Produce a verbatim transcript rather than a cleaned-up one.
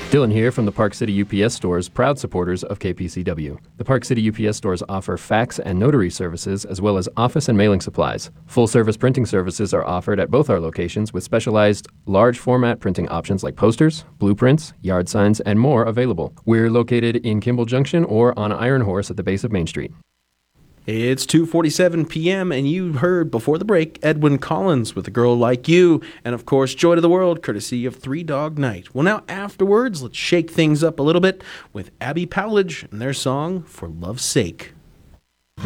Dylan here from the Park City U P S stores, proud supporters of K P C W. The Park City U P S stores offer fax and notary services as well as office and mailing supplies. Full-service printing services are offered at both our locations with specialized large-format printing options like posters, blueprints, yard signs, and more available. We're located in Kimball Junction or on Iron Horse at the base of Main Street. It's two forty-seven p.m. and you heard before the break Edwyn Collins with A Girl Like You, and of course Joy to the World courtesy of Three Dog Night. Well, now afterwards, let's shake things up a little bit with Abby Powledge and their song For Love's Sake.